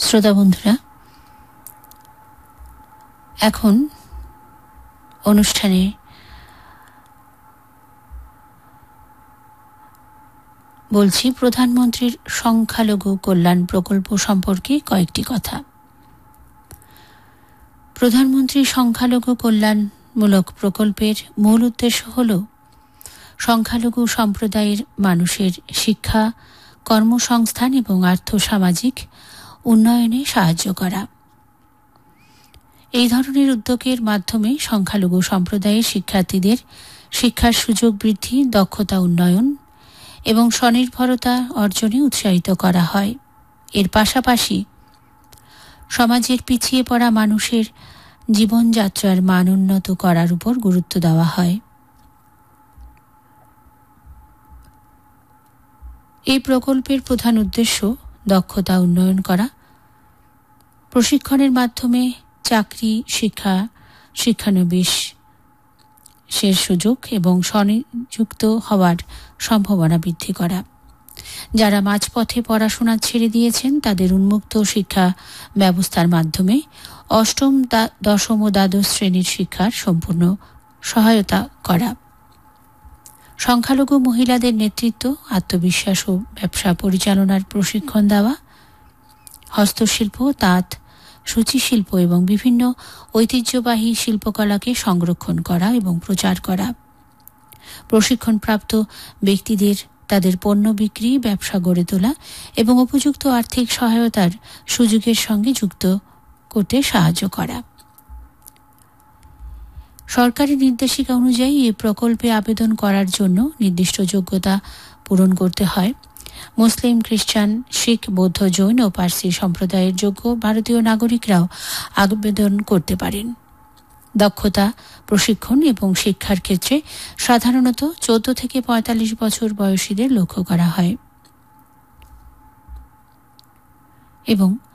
শ্রোতা বন্ধুরা, এখন অনুষ্ঠানে বলছি প্রধানমন্ত্রীর সংখ্যালঘু কল্যাণ প্রকল্প সম্পর্কে কয়েকটি কথা। প্রধানমন্ত্রী সংখ্যালঘু কল্যাণমূলক প্রকল্পের মূল উদ্দেশ্য হল সংখ্যালঘু সম্প্রদায়ের মানুষের শিক্ষা, কর্মসংস্থান এবং আর্থসামাজিক উন্নয়নে সাহায্য করা। এই ধরনের উদ্যোগের মাধ্যমে সংখ্যালঘু সম্প্রদায়ের শিক্ষার্থীদের শিক্ষার সুযোগ বৃদ্ধি, দক্ষতা উন্নয়ন এবং স্বনির্ভরতা অর্জনে উৎসাহিত করা হয়। এর পাশাপাশি সমাজের পিছিয়ে পড়া মানুষের জীবনযাত্রার মান উন্নত করার উপর গুরুত্ব দেওয়া হয়। এই প্রকল্পের প্রধান উদ্দেশ্য দক্ষতা উন্নয়ন করা, প্রশিক্ষণের মাধ্যমে চাকরি, শিক্ষানবিশের সুযোগ এবং স্বনিযুক্ত হওয়ার সম্ভাবনা বৃদ্ধি করা। যারা মাঝপথে পড়াশোনা ছেড়ে দিয়েছেন তাদের উন্মুক্ত শিক্ষা ব্যবস্থার মাধ্যমে অষ্টম, দশম ও দ্বাদশ শ্রেণীর শিক্ষার সম্পূর্ণ সহায়তা করা। সংখ্যালঘু মহিলাদের নেতৃত্ব, আত্মবিশ্বাস ও ব্যবসা পরিচালনার প্রশিক্ষণ দেওয়া, হস্তশিল্প, তাঁত, সূচিশিল্প এবং বিভিন্ন ঐতিহ্যবাহী শিল্পকলাকে সংরক্ষণ করা এবং প্রচার করা। প্রশিক্ষণপ্রাপ্ত ব্যক্তিদের তাদের পণ্য বিক্রি, ব্যবসা গড়ে তোলা এবং উপযুক্ত আর্থিক সহায়তার সুযোগের সঙ্গে যুক্ত করতে সাহায্য করা। সরকারি নির্দেশিকা অনুযায়ী এই প্রকল্পে আবেদন করার জন্য নির্দিষ্ট যোগ্যতা পূরণ করতে হয়। মুসলিম, খ্রিস্টান, শিখ, বৌদ্ধ, জৈন ও পার্সি সম্প্রদায়ের যোগ্য ভারতীয় নাগরিকরাও আবেদন করতে পারেন। দক্ষতা, প্রশিক্ষণ এবং শিক্ষার ক্ষেত্রে সাধারণত 14 থেকে 45 বছর বয়সীদের লক্ষ্য করা হয় এবং